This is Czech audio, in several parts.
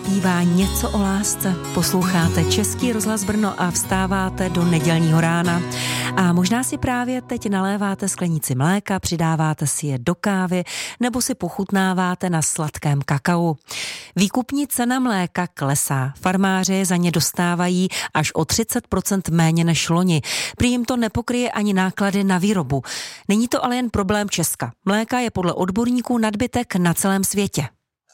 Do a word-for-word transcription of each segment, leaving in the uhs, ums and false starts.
zpívá něco o lásce. Posloucháte Český rozhlas Brno a vstáváte do nedělního rána. A možná si právě teď naléváte sklenici mléka, přidáváte si je do kávy nebo si pochutnáváte na sladkém kakao. Výkupní cena mléka klesá. Farmáři za ně dostávají až o třicet procent méně než loni. Prý jim to nepokryje ani náklady na výrobu. Není to ale jen problém Česka. Mléka je podle odborníků nadbytek na celém světě.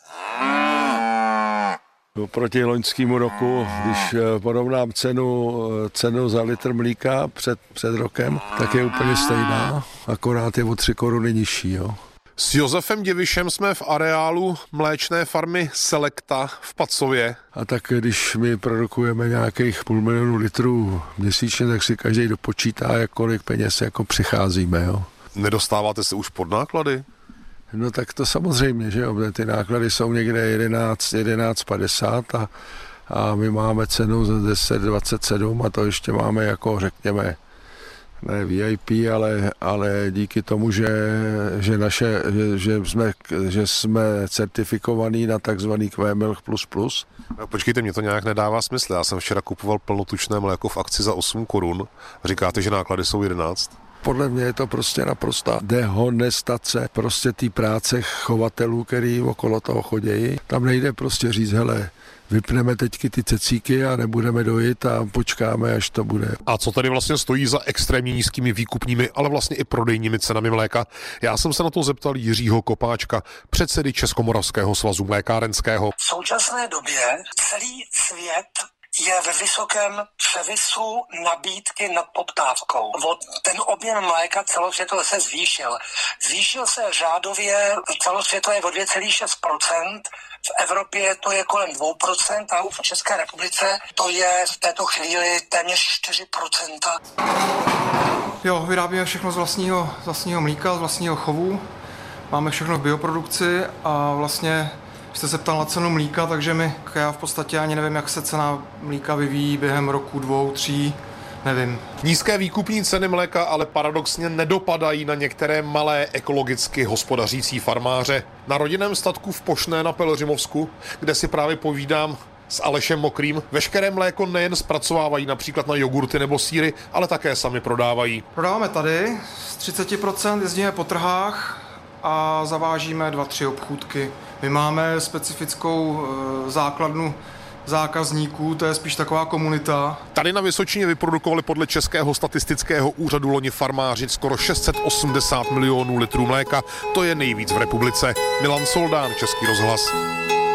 Oproti loňskému roku, když porovnám cenu, cenu za litr mlíka před, před rokem, tak je úplně stejná, akorát je o tři koruny nižší. Jo. S Josefem Děvišem jsme v areálu mléčné farmy Selecta v Pacově. A tak když my produkujeme nějakých půl milionu litrů měsíčně, tak si každý dopočítá, jak kolik peněz jako přicházíme. Jo. Nedostáváte se už pod náklady? No tak to samozřejmě, že jo, ty náklady jsou někde jedenáct, jedenáct padesát a, a my máme cenu za deset dvacet sedm a to ještě máme jako řekněme ne V I P, ale, ale díky tomu, že, že, naše, že, že, jsme, že jsme certifikovaní na takzvaný Q Milk plus plus. No, počkejte, mě to nějak nedává smysl. Já jsem včera kupoval plnotučné mléko v akci za osm korun. Říkáte, že náklady jsou jedenáct? Podle mě je to prostě naprostá dehonestace prostě té práce chovatelů, který okolo toho chodějí. Tam nejde prostě říct, hele, vypneme teďky ty cecíky a nebudeme dojít a počkáme, až to bude. A co tady vlastně stojí za extrémně nízkými výkupními, ale vlastně i prodejními cenami mléka? Já jsem se na to zeptal Jiřího Kopáčka, předsedy Českomoravského svazu mlékárenského. V současné době celý svět je ve vysokém převisu nabídky nad poptávkou. Ten objem mléka celosvětově se zvýšil. Zvýšil se řádově celosvětově o dvě celá šest procenta, v Evropě to je kolem dvě procenta a v České republice to je v této chvíli téměř čtyři procenta. Jo, vyrábíme všechno z vlastního, z vlastního mlíka, z vlastního chovu. Máme všechno v bioprodukci a vlastně jste se ptal na cenu mlíka, takže my, já v podstatě ani nevím, jak se cena mlíka vyvíjí během roku, dvou, tří, nevím. Nízké výkupní ceny mléka ale paradoxně nedopadají na některé malé ekologicky hospodařící farmáře. Na rodinném statku v Pošné na Pelhřimovsku, kde si právě povídám s Alešem Mokrým, veškeré mléko nejen zpracovávají například na jogurty nebo sýry, ale také sami prodávají. Prodáváme tady, z třicet procent jezdíme po trhách a zavážíme dva, tři obchůdky. My máme specifickou e, základnu zákazníků, to je spíš taková komunita. Tady na Vysočině vyprodukovali podle Českého statistického úřadu loni farmáři skoro šest set osmdesát milionů litrů mléka. To je nejvíc v republice. Milan Soldán, Český rozhlas.